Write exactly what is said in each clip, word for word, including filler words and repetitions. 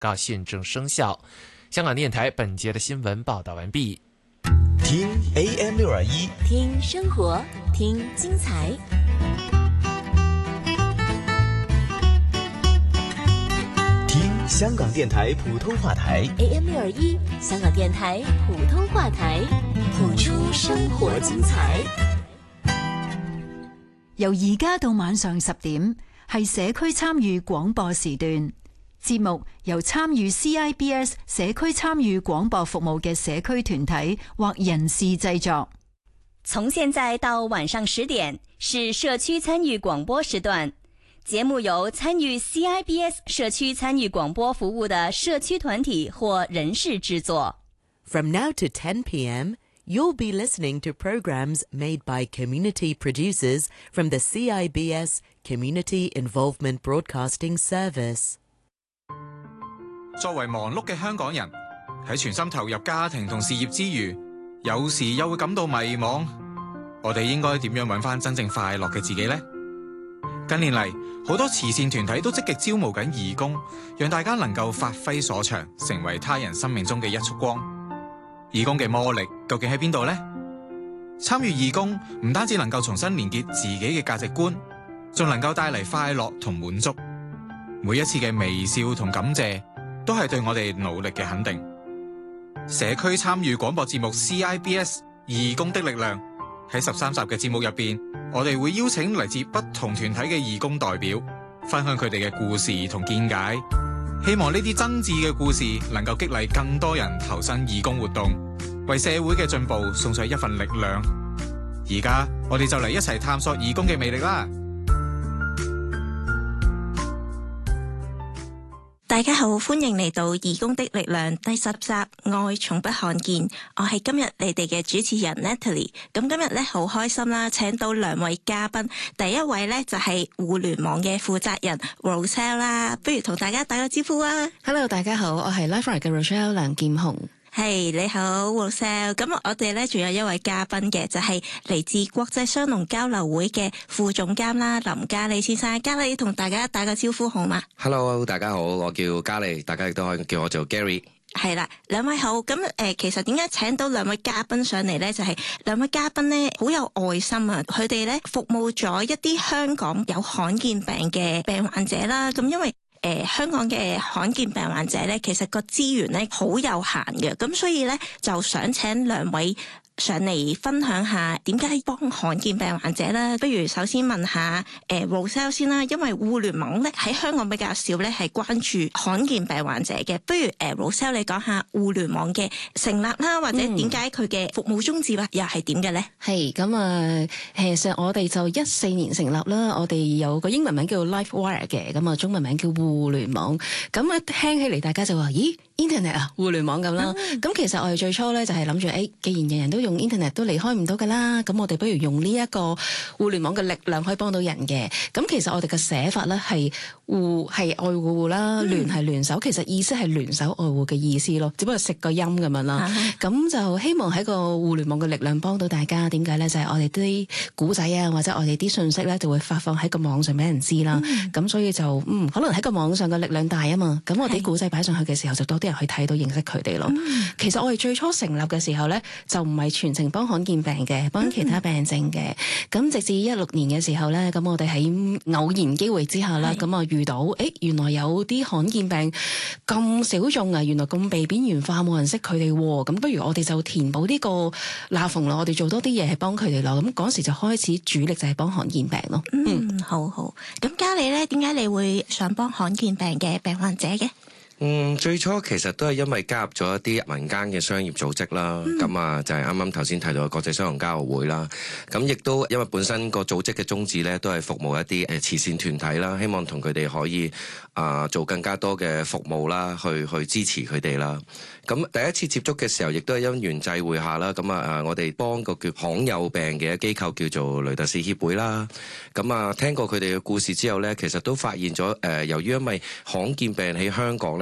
告現正生效。香港電台本節的新聞報道完畢。 聽 A M 六二一， 聽生活，聽精彩。 聽香港電台普通話台 A M 六二一，香港電台普通話台，譜出生活精彩。 由而家到晚上十點，係社區參與廣播時段。節目由參與 C I B S 社區參與廣播服務嘅社區團體或人士製作。 從現在到晚上十點是社區參與廣播時段，節目由參與 C I B S 社區參與廣播服務的社區團體或人士製作。 From now to ten p.m., you'll be listening to programs made by community producers from the C I B S Community Involvement Broadcasting Service。 作為忙碌嘅香港人，喺全心投入家庭同事業之餘，有時又會感到迷茫。我哋應該點樣揾返真正快樂嘅自己呢？近年嚟，好多慈善團體都積極招募緊義工，讓大家能夠發揮所長，成為他人生命中嘅一束光。義工嘅魔力究竟喺邊度呢？參與義工唔單止能夠重新連結自己嘅價值觀，仲能夠帶嚟快樂同滿足。每一次嘅微笑同感謝，都係對我哋努力嘅肯定。社區參與廣播節目 C I B S 義工的力量，喺十三集嘅節目入邊，我哋會邀請嚟自不同團體嘅義工代表，分享佢哋嘅故事同見解。希望呢啲真摯嘅故事能夠激勵更多人投身義工活動，為社會嘅進步送上一份力量。而家我哋就嚟一齊探索義工嘅魅力啦！ 大家好，歡迎嚟到義工的力量第十集，愛從不看見。我係今日你哋嘅主持人 Natalie。咁今日咧好開心啦，請到兩位嘉賓。第一位咧就係互聯網嘅負責人 Rochelle 啦，不如同大家打個招呼啊。 Hello， 大家好，我係 Lifeline 嘅 Rochelle 梁劍虹。 係、hey, 你好 Rochelle， 咁我哋咧仲有一位嘉賓嘅，就係、是、嚟自國際商農交流會嘅副總監啦，林嘉利先生。嘉利同大家打個招呼好嗎？ Hello， 大家好，我叫嘉利，大家亦都可以叫我做 Gary。 係啦，兩位好。咁誒、呃，其實點解請到兩位嘉賓上嚟咧？就係、是、兩位嘉賓咧好有愛心啊！佢哋咧服務咗一啲香港有罕見病嘅病患者啦。咁因為誒、呃，香港嘅罕見病患者咧，其實個資源咧好有限嘅，咁所以咧就想請兩位上嚟分享下點解幫罕見病患者啦。不如首先問下誒 Rochelle 先啦，因為互聯網咧喺香港比較少咧係關注罕見病患者嘅。不如誒 Rochelle 你講下互聯網嘅成立啦，或者點解佢嘅服務宗旨又係點嘅咧？ 係咁啊，其實我哋就一四年成立啦，我哋有個英文名叫 LifeWire 嘅，咁啊中文名叫互聯網。咁啊聽起嚟大家就話咦 Internet 啊互聯網咁啦。咁、嗯、其實我哋最初咧就係諗住誒，既然人人都用 Internet 都離開唔到噶啦，咁我哋不如用呢一個互聯網嘅力量可以幫到人嘅。咁其實我哋嘅寫法咧係互係愛護護啦，聯係聯手，其實意思係聯手愛護嘅意思咯，只不過食個音咁樣啦。咁、嗯、就希望喺個互聯網嘅力量幫到大家。點解咧？就係、是、我哋啲古仔啊，或者我哋啲信息咧，就會發放喺個網上俾人知啦。咁、嗯、所以就嗯，可能喺個網上嘅力量大啊嘛。咁我哋啲古仔擺上去嘅時候，就多啲人去睇到認識佢哋咯。嗯、其實我哋最初成立嘅時候咧，就唔係全程幫罕見病嘅，幫其他病症嘅。咁、嗯、直至一六年嘅時候咧，咁我哋喺偶然機會之下啦，咁啊遇到，誒原來有啲罕見病咁小眾啊，原來咁被邊緣化，冇人識佢哋。咁不如我哋就填補呢個罅縫啦，我哋做多啲嘢係幫佢哋咯。咁嗰時就開始主力就係幫罕見病咯。 嗯，嗯好好。咁嘉利咧，點解你會想幫罕見病嘅病患者嘅？ 嗯，最初其實都係因為加入咗一啲民間嘅商業組織啦，咁、嗯、啊就係啱啱頭先提到嘅國際商農交流會啦，咁亦都因為本身個組織嘅宗旨咧，都係服務一啲誒慈善團體啦，希望同佢哋可以啊、呃、做更加多嘅服務啦，去去支持佢哋啦。咁第一次接觸嘅時候，亦都係因緣際會下啦，咁啊我哋幫個叫罕有病嘅機構叫做雷特氏協會啦，咁啊聽過佢哋嘅故事之後咧，其實都發現咗誒、呃，由於因為罕見病喺香港咧，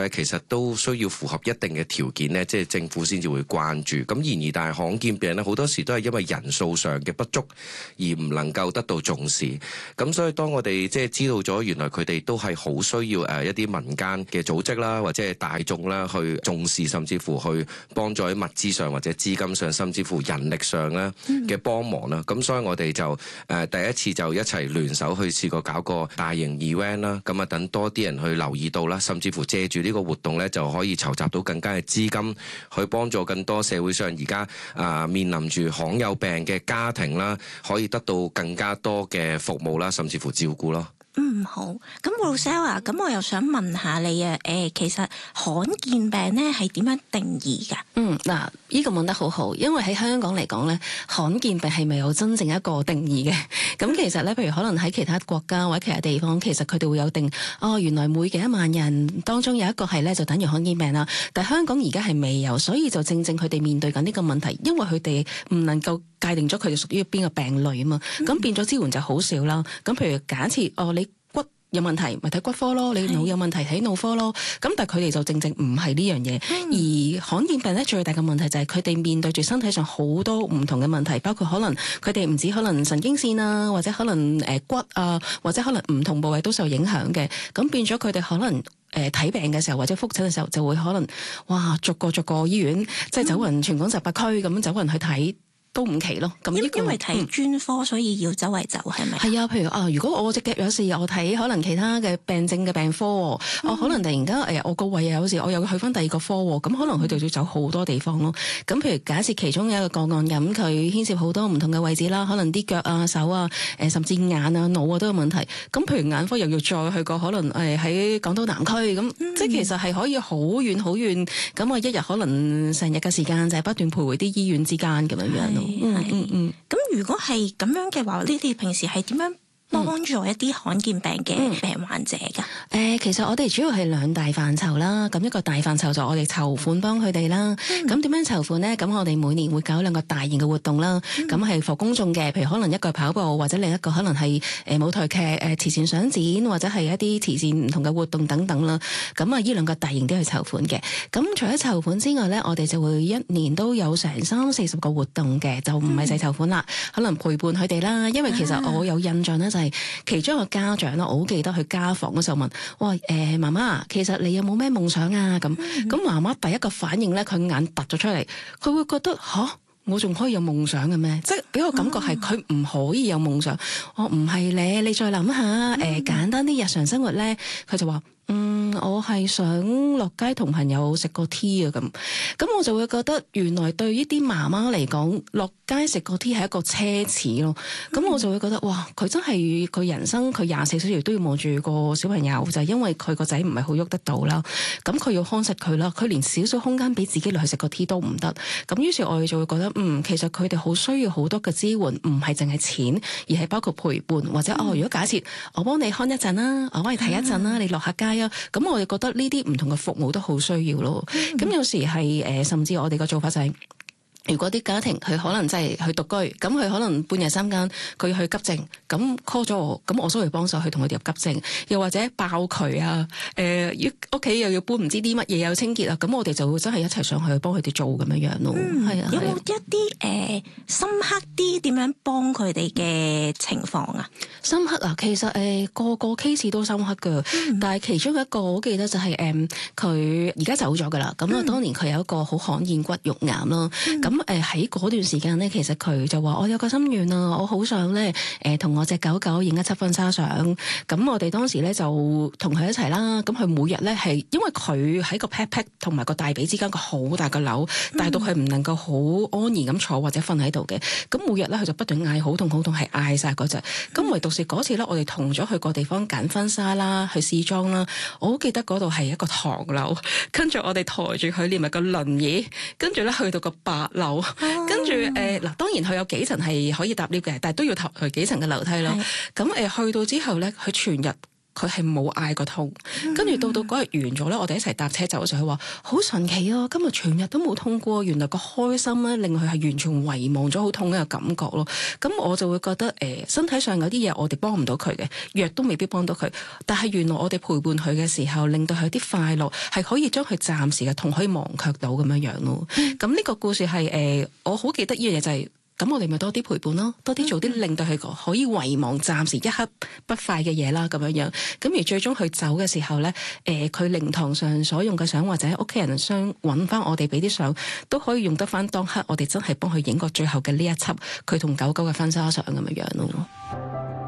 咧，其實都需要符合一定嘅條件咧，即係政府先至會關注。咁然而，但係罕見病咧，好多時都係因為人數上嘅不足而唔能夠得到重視。咁所以當我哋即係知道咗原來佢哋都係好需要誒一啲民間嘅組織啦，或者係大眾啦去重視，甚至乎去幫助喺物資上或者資金上，甚至乎人力上咧嘅幫忙啦。咁、嗯、所以我哋就誒第一次就一齊聯手去試過搞個大型 event 啦。咁啊等多啲人去留意到啦，甚至乎借住呢個活動咧就可以籌集到更加嘅資金，去幫助更多社會上而家啊面臨住罕有病嘅家庭啦，可以得到更加多嘅服務啦，甚至乎照顧咯。 嗯，好。咁 Roselle 啊，咁我又想問下你啊，誒、呃，其實罕見病咧係點樣定義㗎？ 嗯，嗱，呢個問得好好，因為喺香港嚟講咧，罕見病係咪有真正一個定義嘅？咁其實咧，譬如可能喺其他國家或者其他地方，其實佢哋會有定，哦，原來每幾一萬人當中有一個係咧，就等於罕見病啦。但係香港而家係未有，所以就正正佢哋面對緊呢個問題，因為佢哋唔能夠界定咗佢哋屬於邊個病類啊嘛，咁、嗯、變咗支援就好少啦。咁譬如假設，哦，你骨有問題，咪睇骨科咯；你腦有問題，睇腦科咯。咁但係佢哋就正正唔係呢樣嘢。嗯、而罕見病咧最大嘅問題就係佢哋面對住身體上好多唔同嘅問題，包括可能佢哋唔止可能神經線啊，或者可能誒、呃、骨啊，或者可能唔同部位都受影響嘅。咁變咗佢哋可能誒睇、呃、病嘅時候或者覆診嘅時候就會可能哇逐個逐個醫院，即係走勻全港十八區咁樣走勻去睇。都唔奇咯，咁、這、呢個因為睇專科、嗯，所以要周圍走，係咪？係啊，譬如啊，如果我隻腳有事，我睇可能其他嘅病症嘅病科，我、嗯啊、可能突然間誒、哎，我個胃有事，我又去翻第二個科，咁可能佢哋要走好多地方咯。咁譬如假設其中有一個個案咁，佢牽涉好多唔同嘅位置啦，可能啲腳啊、手啊、誒甚至眼啊、腦啊都有問題。咁譬如眼科又要再去過可能誒喺港島南區咁，嗯、即係其實係可以好遠好遠。咁我一日可能成日嘅時間就係不斷徘徊啲醫院之間咁樣樣咯。嗯嗯嗯，咁如果係咁樣嘅話，呢啲平時係點樣幫助一啲罕見病嘅病患者㗎？誒、 嗯呃，其實我哋主要係兩大範疇啦。咁一個大範疇就我哋籌款幫佢哋啦。咁點樣籌款呢？咁我哋每年會搞兩個大型嘅活動啦。咁係服公眾嘅，譬如可能一個跑步，或者另一個可能係誒舞台劇、誒慈善相展，或者係一啲慈善唔同嘅活動等等啦。咁啊，呢兩個大型都去籌款嘅。咁除咗籌款之外呢，我哋就會一年都有成三四十個活動嘅，就唔係淨係籌款啦，可能陪伴佢哋啦。因為其實我有印象咧就係其中一個家長啦，我好記得去家訪嗰時候問：喂，誒媽媽，其實你有冇咩夢想啊？咁咁媽媽第一個反應咧，佢眼突咗出嚟，佢會覺得吓，我仲可以有夢想嘅咩？即係俾我感覺係佢唔可以有夢想。我唔係咧，你再諗下，誒、呃、簡單啲日常生活咧，佢就話。嗯，我係想落街同朋友食個 tea 啊，咁咁我就會覺得原來對於啲媽媽嚟講，落街食個 tea 係一個奢侈咯。咁、嗯、我就會覺得哇，佢真係佢人生佢廿四小時都要望住個小朋友，就係、是、因為佢個仔唔係好喐得到啦。咁佢要看實佢啦，佢連少少空間俾自己落去食個 tea 都唔得。咁於是我哋就會覺得嗯，其實佢哋好需要好多嘅支援，唔係淨係錢，而係包括陪伴或者、嗯、哦，如果假設我幫你看一陣啦，我幫你睇一陣啦，你落下街。咁我哋覺得呢啲唔同嘅服務都好需要咯。咁、嗯、有時係誒、呃，甚至我哋嘅做法就係、是。如果啲家庭佢可能真係去獨居，咁佢可能半夜三更佢去急症，咁 call 咗我，咁我都會幫手去同佢哋入急症，又或者爆渠啊，誒屋企又要搬唔知啲乜嘢又清潔啊，咁我哋就會真係一齊上去幫佢哋做咁樣樣咯。 嗯， 係啊。 有冇一啲誒、呃、深刻啲點樣幫佢哋嘅情況啊？ 深刻啊，其實誒、呃、個個 case 都深刻㗎、嗯，但係其中一個我記得就係誒佢而家走咗㗎啦。咁啊，當年佢有一個好罕見骨肉癌咯，咁、嗯。誒喺嗰段時間咧，其實佢就話：我有個心願啊，我好想咧誒同我隻狗狗影一輯婚紗相。咁我哋當時咧就同佢一齊啦。咁佢每日咧係因為佢喺個 pat pat 同埋個大髀之間個好大個瘤，大到佢唔能夠好安然咁坐或者瞓喺度嘅。咁每日咧佢就不斷嗌好痛好痛，係嗌晒嗰隻。咁唯獨是嗰次咧，我哋同咗去個地方揀婚紗啦，去試妝啦。我好記得嗰度係一個唐樓，跟住我哋抬住佢連埋個輪椅，跟住咧去到個八樓。跟住誒嗱，當然佢有幾層係可以搭 lift 嘅，但係都要搭佢幾層嘅樓梯咯。咁誒、呃、去到之後咧，佢全日佢係冇嗌過痛。跟住到到嗰日完咗咧，我哋一齊搭車走嘅時候，佢話好神奇啊！今日全日都冇痛過，原來個開心咧令佢係完全遺忘咗好痛嘅感覺咯。咁我就會覺得誒、呃，身體上有啲嘢我哋幫唔到佢嘅，藥都未必幫到佢，但係原來我哋陪伴佢嘅時候，令到佢有啲快樂，係可以將佢暫時嘅痛可以忘卻到咁樣樣咯。咁呢、嗯、個故事係誒、呃，我好記得呢樣嘢就係、是。咁我哋咪多啲陪伴咯，多啲做啲令到佢可以遺忘暫時一刻不快嘅嘢啦，咁樣樣。咁而最終佢走嘅時候咧，誒、呃，佢靈堂上所用嘅相或者屋企人相揾翻我哋俾啲相，都可以用得翻當刻我哋真係幫佢影過最後嘅呢一輯佢同狗狗嘅婚紗相咁樣樣咯。